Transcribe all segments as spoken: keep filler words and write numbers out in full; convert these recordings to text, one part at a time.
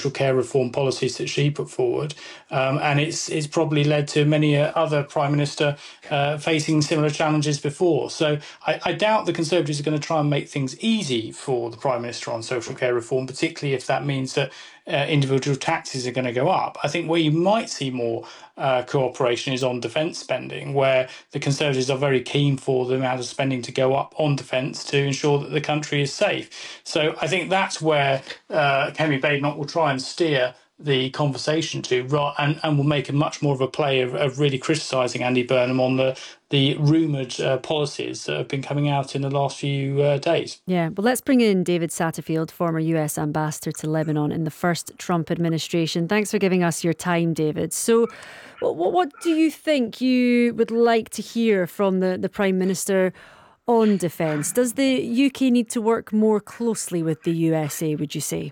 social care reform policies that she put forward. Um, and it's it's probably led to many uh, other Prime Minister uh, facing similar challenges before. So I, I doubt the Conservatives are going to try and make things easy for the Prime Minister on social care reform, particularly if that means that uh, individual taxes are going to go up. I think where you might see more uh, cooperation is on defence spending, where the Conservatives are very keen for the amount of spending to go up on defence to ensure that the country is safe. So I think that's where uh, Kemi Badenoch will try and steer the conversation to, and, and will make a much more of a play of, of really criticising Andy Burnham on the the rumoured uh, policies that have been coming out in the last few uh, days. Yeah, well, let's bring in David Satterfield, former U S ambassador to Lebanon in the first Trump administration. Thanks for giving us your time, David. So what, what do you think you would like to hear from the, the Prime Minister on defence? Does the U K need to work more closely with the U S A, would you say?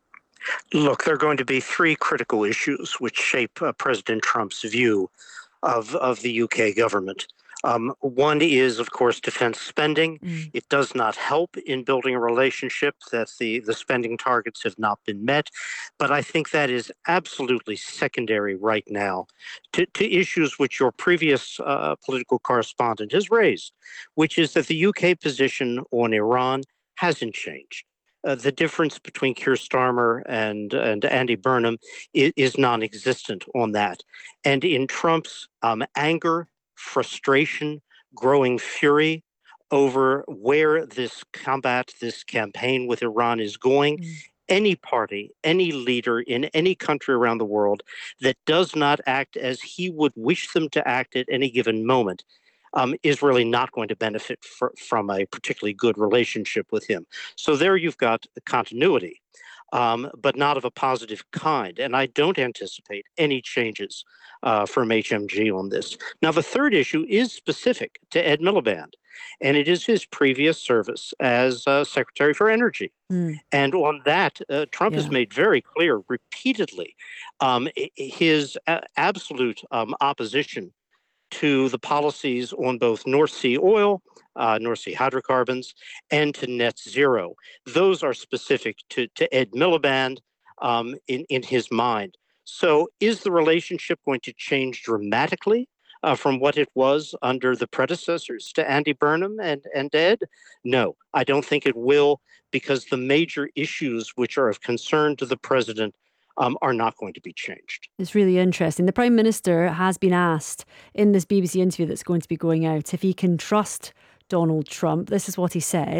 Look, there are going to be three critical issues which shape uh, President Trump's view of, of the U K government. Um, one is, of course, defense spending. Mm. It does not help in building a relationship that the, the spending targets have not been met. But I think that is absolutely secondary right now to, to issues which your previous uh, political correspondent has raised, which is that the U K position on Iran hasn't changed. Uh, the difference between Keir Starmer and, and Andy Burnham is, is non-existent on that. And in Trump's um, anger, frustration, growing fury over where this combat, this campaign with Iran is going, mm. any party, any leader in any country around the world that does not act as he would wish them to act at any given moment Um, is really not going to benefit fr- from a particularly good relationship with him. So there you've got continuity, um, but not of a positive kind. And I don't anticipate any changes uh, from H M G on this. Now, the third issue is specific to Ed Miliband, and it is his previous service as uh, Secretary for Energy. Mm. And on that, uh, Trump yeah. has made very clear repeatedly um, his a- absolute um, opposition to the policies on both North Sea oil, uh, North Sea hydrocarbons, and to net zero. Those are specific to, to Ed Miliband um, in, in his mind. So is the relationship going to change dramatically uh, from what it was under the predecessors to Andy Burnham and, and Ed? No, I don't think it will, because the major issues which are of concern to the president Um, are not going to be changed. It's really interesting. The Prime Minister has been asked in this B B C interview that's going to be going out if he can trust Donald Trump. This is what he said.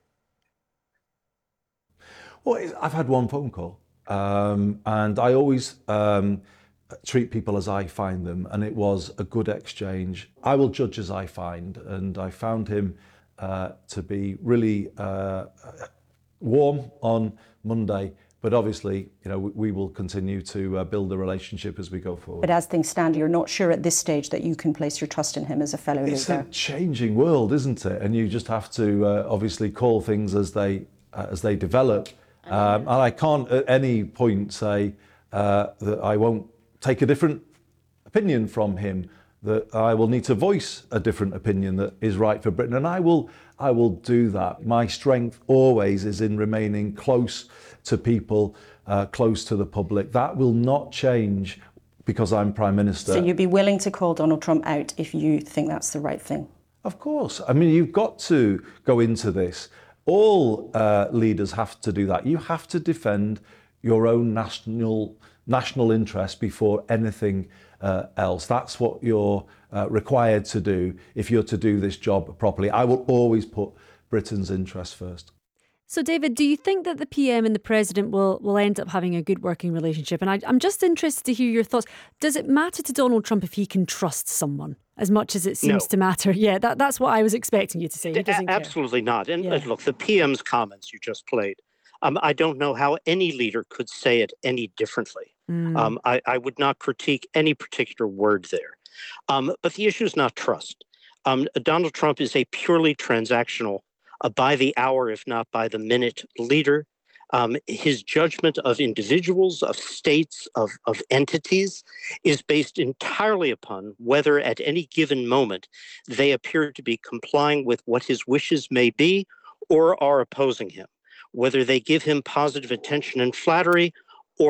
Well, I've had one phone call um, and I always um, treat people as I find them, and it was a good exchange. I will judge as I find, and I found him uh, to be really uh, warm on Monday. But obviously, you know, we will continue to uh, build a relationship as we go forward. But as things stand, you're not sure at this stage that you can place your trust in him as a fellow it's leader. It's a changing world, isn't it? And you just have to uh, obviously call things as they uh, as they develop. Um, and I can't at any point say uh, that I won't take a different opinion from him, that I will need to voice a different opinion that is right for Britain, and I will I will do that. My strength always is in remaining close to people, uh, close to the public. That will not change because I'm Prime Minister. So you'd be willing to call Donald Trump out if you think that's the right thing? Of course. I mean, you've got to go into this. All uh, leaders have to do that. You have to defend your own national national interest before anything uh, else. That's what you're uh, required to do if you're to do this job properly. I will always put Britain's interest first. So, David, do you think that the P M and the President will, will end up having a good working relationship? And I, I'm just interested to hear your thoughts. Does it matter to Donald Trump if he can trust someone as much as it seems no. to matter? Yeah, that, that's what I was expecting you to say. He doesn't a- absolutely care. not. And yeah. look, the P M's comments you just played, um, I don't know how any leader could say it any differently. Mm. Um, I, I would not critique any particular word there. Um, but the issue is not trust. Um, Donald Trump is a purely transactional, a by the hour, if not by the minute, leader. Um, his judgment of individuals, of states, of, of entities is based entirely upon whether at any given moment they appear to be complying with what his wishes may be or are opposing him, whether they give him positive attention and flattery